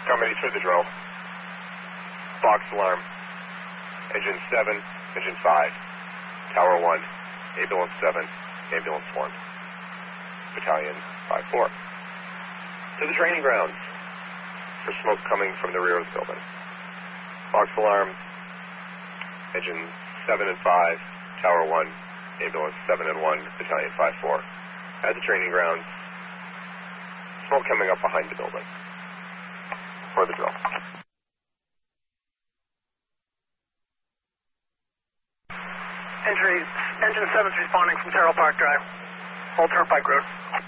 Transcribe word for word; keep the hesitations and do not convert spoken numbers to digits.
Company for the drill. Box alarm. Engine seven, engine five. Tower one. Ambulance seven. Ambulance one. Battalion five four. To the training grounds. For smoke coming from the rear of the building. Box alarm. Engine seven and five. Tower one. Ambulance seven and one. Battalion five four. At the training grounds. Smoke coming up behind the building. For the drill. Entry, engine seven's responding from Terrell Park Drive. Old Turnpike Road.